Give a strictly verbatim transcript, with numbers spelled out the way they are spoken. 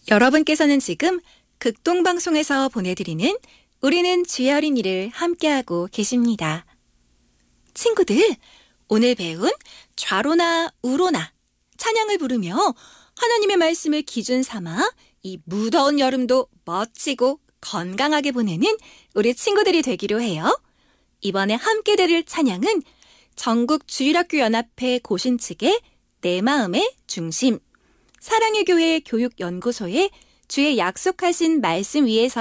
여러분께서는 지금 극동방송에서 보내드리는 우리는 주의 어린이를 함께하고 계십니다. 친구들, 오늘 배운 좌로나 우로나 찬양을 부르며 하나님의 말씀을 기준 삼아 이 무더운 여름도 멋지고 건강하게 보내는 우리 친구들이 되기로 해요. 이번에 함께 들을 찬양은 전국주일학교연합회 고신 측의 내 마음의 중심, 사랑의 교회 교육연구소의 주의 약속하신 말씀 위에서